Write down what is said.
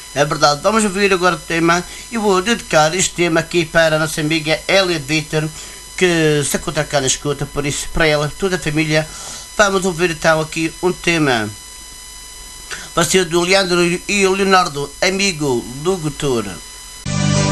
É verdade. Vamos ouvir agora o tema e vou dedicar este tema aqui para a nossa amiga Elia Vitor, que se encontra cá na escuta, por isso para ela, toda a família, vamos ouvir então aqui um tema. Vai ser do Leandro e o Leonardo, amigo do Doutor.